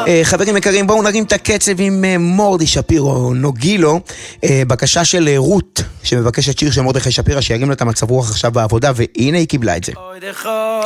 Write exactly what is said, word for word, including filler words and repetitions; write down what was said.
חברים יקרים, בואו נרים את הקצב עם מורדי שפירו, נוגילו. בקשה של רות שמבקשת שיר של מרדכי שפירא שירים לה את המצב רוח עכשיו בעבודה, והנה היא קיבלה את זה.